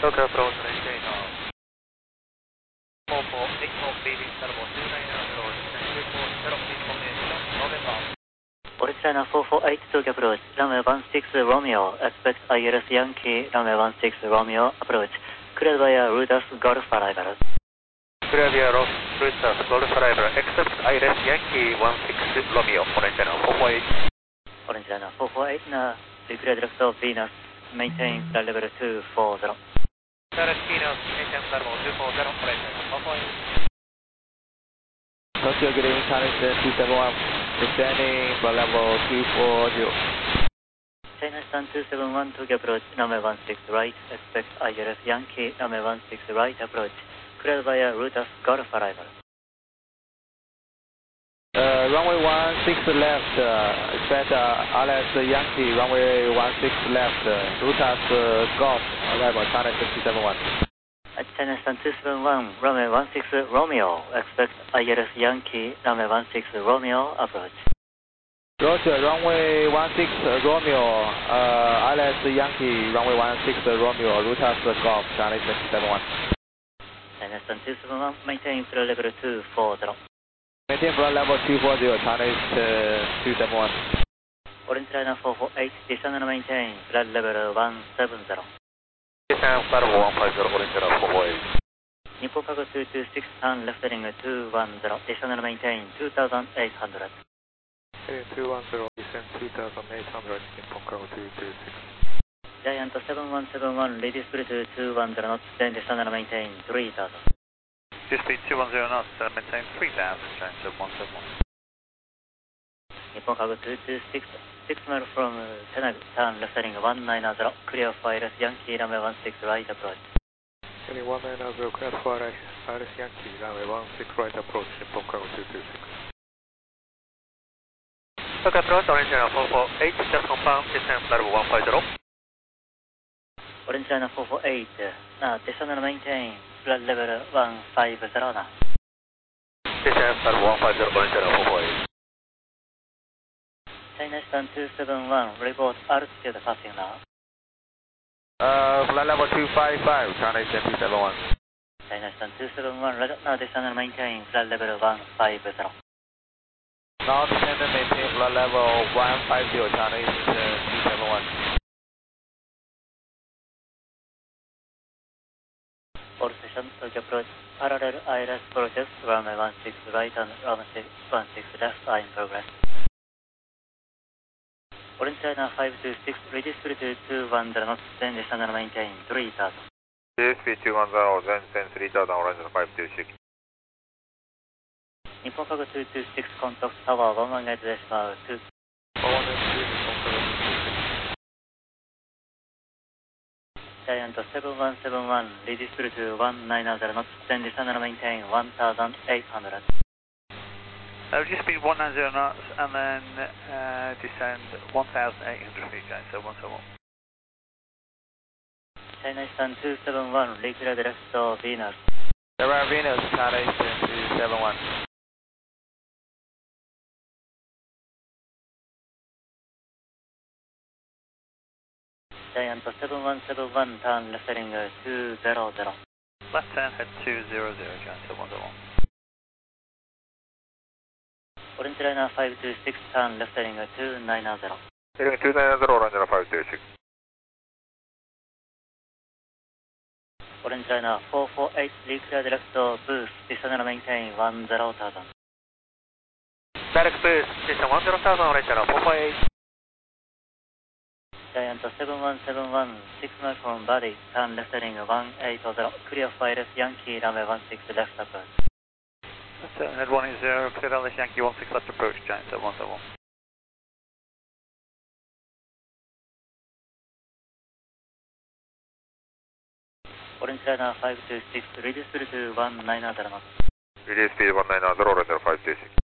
Tokyo approach, maintain 4484 leading Starboard 2900, information, November. Orange China 448 Tokyo approach, runway 16 Romeo, expect ILS Yankee, runway 16 Romeo approach, cleared via Rutas Golf arrival. Clear via Rutas Golf arrival, except ILS Yankee 16 Romeo, Orange China 448. Orange China 448 na declared left of Venus, maintain flight level 240. Direct Venus, maintain flight level 240, Orange China 448. Tokyo, good evening, China 271, descending flight level 240. China Stan 271 Tokyo approach, runway 16 right, expect ILS Yankee, runway 16 right approach, cleared via Rutas Golf arrival. Runway 16 left, expect ILS Yankee, runway 16 left, Rutas Golf arrival, China 271. China Stan 271, runway 16 Romeo, expect ILS Yankee, runway 16 Romeo approach. Roger, runway 16 Romeo, ILS Yankee, runway 16 Romeo, Rutas Golf, China 271. China Stan 271, maintain flight level 240. Maintain flight level 240, China 271. Orange China 448, descend and maintain flight level 170. Descend flight level 150, Orange China 448. Nippon Cargo 226, turn left heading 210, descend and maintain 2800. Heading 210, descend 2800, Nippon Cargo 226. Giant 7171, ready speed 210 knots, then descend and maintain 3000. Speed 210 knots, maintain 3000, Giant 7171. Nippon Cargo 226, 6 miles from Tenaga, turn left heading 190, clear for ILS Yankee, runway 16 right approach. Heading 190, clear for ILS Yankee, runway 16 right approach, Nippon Cargo 226. Tokyo approach, Orange China 448, just confirm, descend flight level 150. Orange China 448, now descend and maintain flight level 150 now. Descend flight level 150, Orange China 448. China Stan 271, report altitude passing now. Flight level 255, China 271. China Stan 271, now descend and maintain flight level 150. Now descend and maintain flight level 150, China 271. All session, Tokyo approach, parallel ILS approaches, runway 16 right and runway 16 left are in progress. Orange China 526, ready speed 210 knots, then descend and maintain 3000. Speed 210, then descend 3000, Orange China 526. Nippon Cargo 226, contact tower 118.2. Giant 7171, ready speed 190 knots, then descend and maintain 1800. Just speed 190 knots and then descend 1800 feet, Giant 7171. China Stan 271, declared left of Venus. Around Venus, China 271. Giant 7171, turn left heading 200. Left turn, head 200, Giant 7171. Orange Liner 526, turn left heading 290. Heading 290, Orange China 526. Orange Liner 448, declared left of boost, descend and maintain 10,000. Direct boost, descend 10,000, Orange China 448. Giant 7171, 6 miles from body, turn left heading 180, clear for ILS Yankee, runway 16 left approach. Head 180, clear ILS Yankee 16 left approach, Giant 7171. Orange Liner 526, reduce speed to 190 knots. Reduce speed 190, Orange China 526.